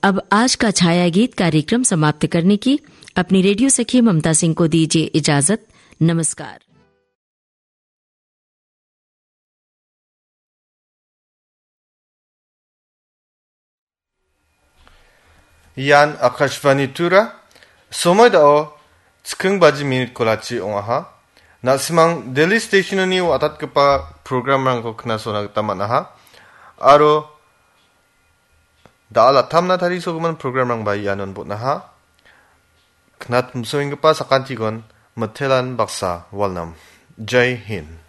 अब आज का छाया गीत कार्यक्रम समाप्त करने की अपनी रेडियो सखी ममता सिंह को दीजिए इजाजत। नमस्कार। Yan Akashvani Tura Somoy dao Tskung baji minute kolachi ongaha Nasimang Delhi Station ni watat kepa program rangko kena sonag tamanaha Aro Daal atamna tari soguman program rang bayi anon botnaha Knat msoing kepa sakantigon Matelan baksa walnam Jai Hind.